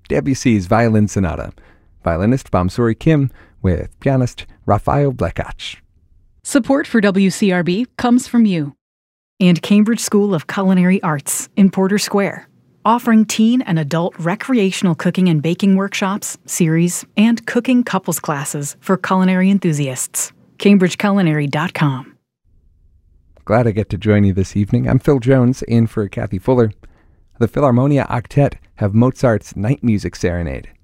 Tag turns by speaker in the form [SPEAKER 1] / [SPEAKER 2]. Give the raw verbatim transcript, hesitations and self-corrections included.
[SPEAKER 1] Debussy's Violin Sonata. Violinist Vamsuri Kim with pianist Rafael Blekach.
[SPEAKER 2] Support for W C R B comes from you and Cambridge School of Culinary Arts in Porter Square, offering teen and adult recreational cooking and baking workshops, series, and cooking couples classes for culinary enthusiasts. cambridge culinary dot com.
[SPEAKER 1] Glad I get to join you this evening. I'm Phil Jones, in for Kathy Fuller. The Philharmonia Octet have Mozart's Night Music Serenade.